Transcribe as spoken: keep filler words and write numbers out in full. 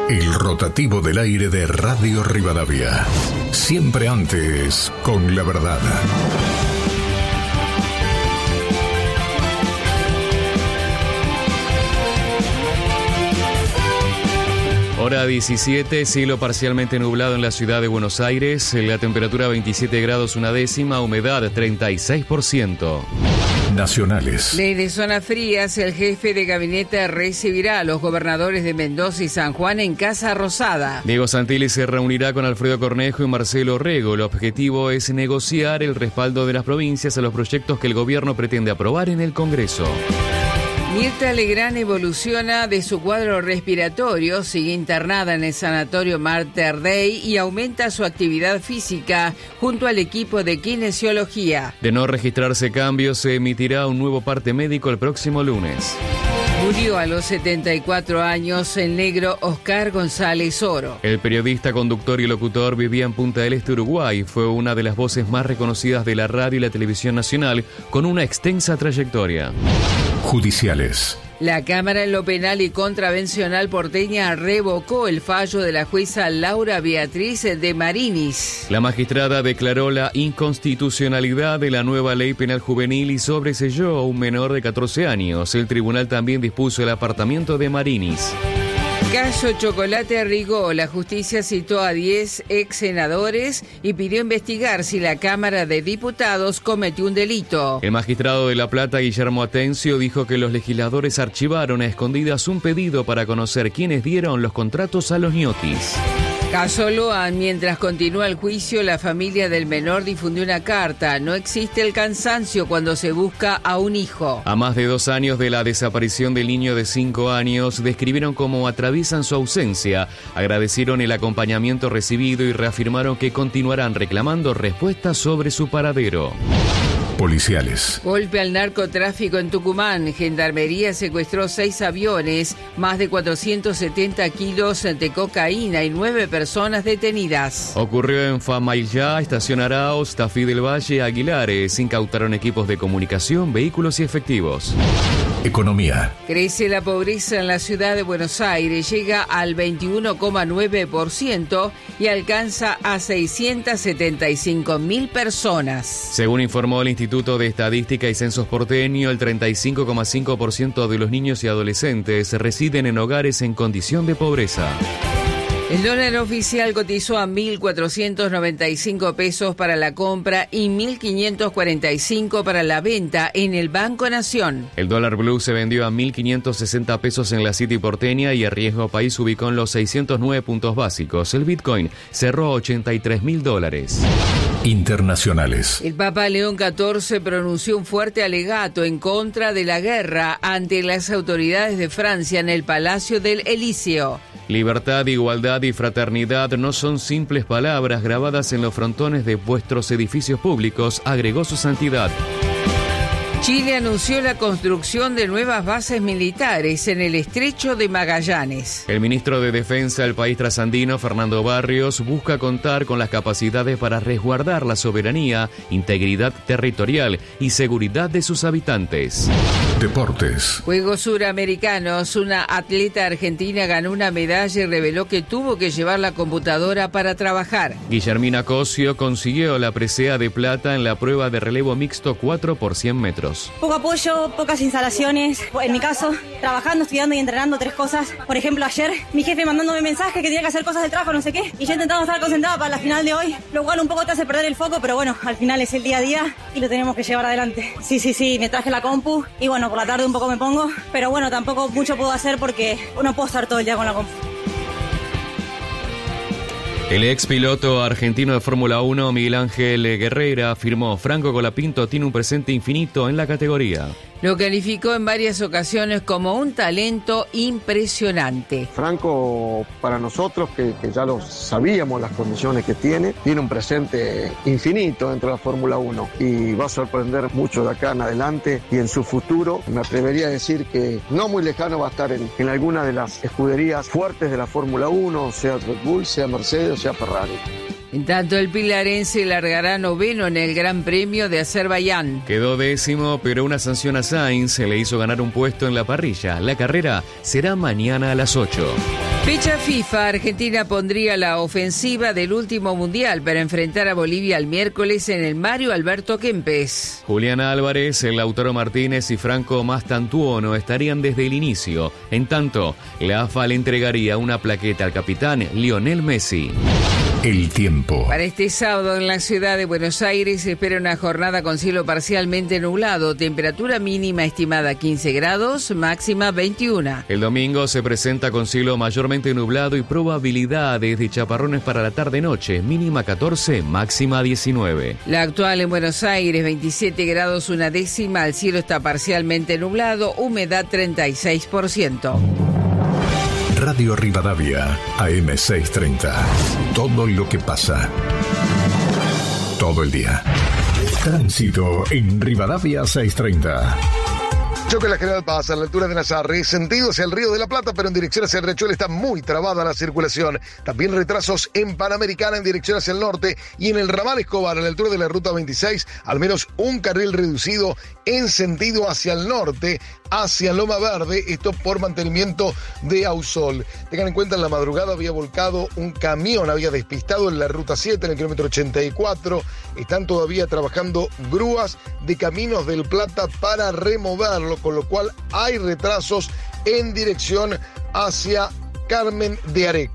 El rotativo del aire de Radio Rivadavia. Siempre antes, con la verdad. Hora diecisiete, cielo parcialmente nublado en la ciudad de Buenos Aires, la temperatura veintisiete grados una décima, humedad treinta y seis por ciento. Nacionales. Desde Zona Frías, el jefe de gabinete recibirá a los gobernadores de Mendoza y San Juan en Casa Rosada. Diego Santilli se reunirá con Alfredo Cornejo y Marcelo Rego. El objetivo es negociar el respaldo de las provincias a los proyectos que el gobierno pretende aprobar en el Congreso. Mirta Legrand evoluciona de su cuadro respiratorio, sigue internada en el sanatorio Mater Dei y aumenta su actividad física junto al equipo de kinesiología. De no registrarse cambios, se emitirá un nuevo parte médico el próximo lunes. Murió a los setenta y cuatro años el negro Oscar González Oro. El periodista, conductor y locutor vivía en Punta del Este, Uruguay. Fue una de las voces más reconocidas de la radio y la televisión nacional, con una extensa trayectoria. Judiciales. La Cámara en lo Penal y Contravencional porteña revocó el fallo de la jueza Laura Beatriz de Marinis. La magistrada declaró la inconstitucionalidad de la nueva ley penal juvenil y sobreseyó a un menor de catorce años. El tribunal también dispuso el apartamiento de Marinis. Caso Chocolate Rigó, la justicia citó a diez ex senadores y pidió investigar si la Cámara de Diputados cometió un delito. El magistrado de La Plata, Guillermo Atencio, dijo que los legisladores archivaron a escondidas un pedido para conocer quiénes dieron los contratos a los ñoquis. Caso Loan, mientras continúa el juicio, la familia del menor difundió una carta. No existe el cansancio cuando se busca a un hijo. A más de dos años de la desaparición del niño de cinco años, describieron cómo atraviesan su ausencia, agradecieron el acompañamiento recibido y reafirmaron que continuarán reclamando respuestas sobre su paradero. Policiales. Golpe al narcotráfico en Tucumán. Gendarmería secuestró seis aviones, más de cuatrocientos setenta kilos de cocaína y nueve personas detenidas. Ocurrió en Famaillá, Estación Arauz, Tafí del Valle, Aguilares. Incautaron equipos de comunicación, vehículos y efectivos. Economía. Crece la pobreza en la ciudad de Buenos Aires, llega al veintiuno coma nueve por ciento y alcanza a seiscientas setenta y cinco mil personas. Según informó el Instituto de Estadística y Censos porteño, el treinta y cinco coma cinco por ciento de los niños y adolescentes residen en hogares en condición de pobreza. El dólar oficial cotizó a mil cuatrocientos noventa y cinco pesos para la compra y mil quinientos cuarenta y cinco para la venta en el Banco Nación. El dólar blue se vendió a mil quinientos sesenta pesos en la City porteña y el riesgo país ubicó en los seiscientos nueve puntos básicos. El Bitcoin cerró a ochenta y tres mil dólares. Internacionales. El Papa León catorce pronunció un fuerte alegato en contra de la guerra ante las autoridades de Francia en el Palacio del Elíseo. Libertad, igualdad y fraternidad no son simples palabras grabadas en los frontones de vuestros edificios públicos, agregó su santidad. Chile anunció la construcción de nuevas bases militares en el Estrecho de Magallanes. El ministro de Defensa del país trasandino, Fernando Barrios, busca contar con las capacidades para resguardar la soberanía, integridad territorial y seguridad de sus habitantes. Deportes. Juegos Suramericanos. Una atleta argentina ganó una medalla y reveló que tuvo que llevar la computadora para trabajar. Guillermina Cosio consiguió la presea de plata en la prueba de relevo mixto cuatro por cien metros. Poco apoyo, pocas instalaciones. En mi caso, trabajando, estudiando y entrenando tres cosas. Por ejemplo, ayer mi jefe mandándome mensajes que tenía que hacer cosas del trabajo, no sé qué. Y yo intentando estar concentrada para la final de hoy. Lo cual un poco te hace perder el foco, pero bueno, al final es el día a día y lo tenemos que llevar adelante. Sí, sí, sí, me traje la compu y bueno, por la tarde un poco me pongo. Pero bueno, tampoco mucho puedo hacer porque no puedo estar todo el día con la compu. El ex piloto argentino de Fórmula uno, Miguel Ángel Guerrera, afirmó: Franco Colapinto tiene un presente infinito en la categoría. Lo calificó en varias ocasiones como un talento impresionante. Franco, para nosotros, que, que ya lo sabíamos las condiciones que tiene, tiene un presente infinito dentro de la Fórmula uno y va a sorprender mucho de acá en adelante y en su futuro. Me atrevería a decir que no muy lejano va a estar en, en alguna de las escuderías fuertes de la Fórmula uno, sea Red Bull, sea Mercedes o sea Ferrari. En tanto, el pilarense largará noveno en el Gran Premio de Azerbaiyán. Quedó décimo, pero una sanción a Sainz se le hizo ganar un puesto en la parrilla. La carrera será mañana a las ocho. Fecha FIFA, Argentina pondría la ofensiva del último mundial para enfrentar a Bolivia el miércoles en el Mario Alberto Kempes. Julián Álvarez, Lautaro Martínez y Franco Mastantuono estarían desde el inicio. En tanto, la A F A le entregaría una plaqueta al capitán Lionel Messi. El tiempo. Para este sábado en la ciudad de Buenos Aires se espera una jornada con cielo parcialmente nublado, temperatura mínima estimada quince grados, máxima veintiuno. El domingo se presenta con cielo mayormente nublado y probabilidades de chaparrones para la tarde-noche, mínima catorce, máxima diecinueve. La actual en Buenos Aires, veintisiete grados una décima, el cielo está parcialmente nublado, humedad treinta y seis por ciento. Radio Rivadavia, A M seiscientos treinta. Todo lo que pasa. Todo el día. Tránsito en Rivadavia seiscientos treinta. Choque en la General Paz, a la altura de Nazarre, sentido hacia el Río de la Plata, pero en dirección hacia el Riachuelo está muy trabada la circulación. También retrasos en Panamericana en dirección hacia el norte y en el ramal Escobar, a la altura de la ruta veintiséis, al menos un carril reducido en sentido hacia el norte, hacia Loma Verde, esto por mantenimiento de Ausol. Tengan en cuenta, en la madrugada había volcado un camión, había despistado en la ruta siete, en el kilómetro ochenta y cuatro. Están todavía trabajando grúas de Caminos del Plata para removerlo, con lo cual hay retrasos en dirección hacia Carmen de Areco.